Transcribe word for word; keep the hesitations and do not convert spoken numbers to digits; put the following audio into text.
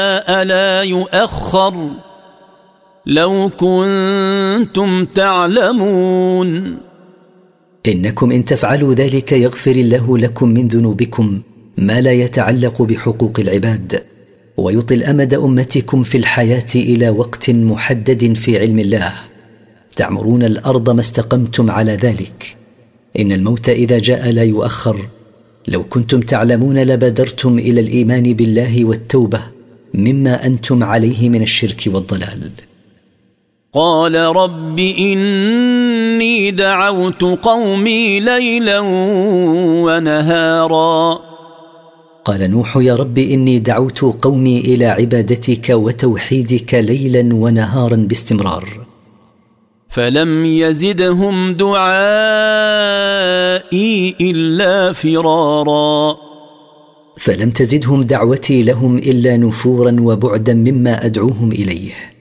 ألا يؤخر لو كنتم تعلمون. إنكم إن تفعلوا ذلك يغفر الله لكم من ذنوبكم ما لا يتعلق بحقوق العباد، ويطل أمد أمتكم في الحياة إلى وقت محدد في علم الله، تعمرون الأرض ما استقمتم على ذلك. إن الموت إذا جاء لا يؤخر، لو كنتم تعلمون لبادرتم إلى الإيمان بالله والتوبة مما أنتم عليه من الشرك والضلال. قال رب إني دعوت قومي ليلا ونهارا. قال نوح يا رب إني دعوت قومي إلى عبادتك وتوحيدك ليلا ونهارا باستمرار، فلم يزدهم دعائي إلا فرارا. فلم تزدهم دعوتي لهم إلا نفورا وبعدا مما أدعوهم إليه.